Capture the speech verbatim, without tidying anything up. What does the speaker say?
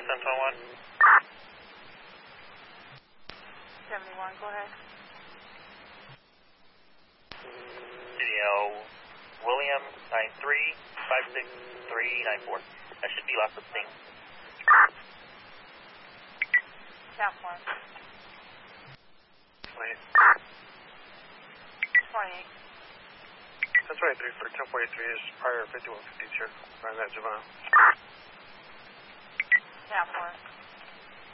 ten twenty-one. seventy-one, go ahead. Studio William nine three five six three nine four. That should be lots of things. South one. twenty-eight. twenty-eight. That's right, three for ten forty-three is prior fifty-one fifty-two. Around that, Javon. South one.